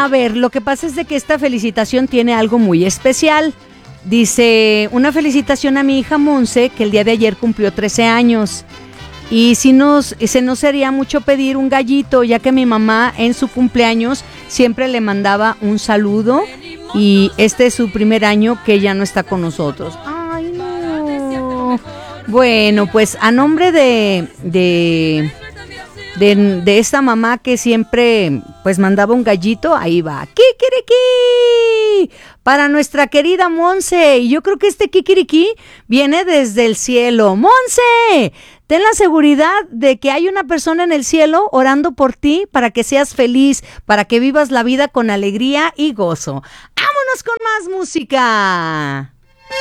A ver, lo que pasa es de que esta felicitación tiene algo muy especial. Dice, una felicitación a mi hija Monse, que el día de ayer cumplió 13 años. Y si no sería mucho pedir un gallito, ya que mi mamá en su cumpleaños siempre le mandaba un saludo. Y este es su primer año que ella no está con nosotros. ¡Ay, no! Bueno, pues a nombre de esta mamá que siempre pues mandaba un gallito, ahí va. ¡Kikiriki! Para nuestra querida Monse. Y yo creo que este kikiriki viene desde el cielo. ¡Monse! Ten la seguridad de que hay una persona en el cielo orando por ti para que seas feliz, para que vivas la vida con alegría y gozo. ¡Vámonos con más música!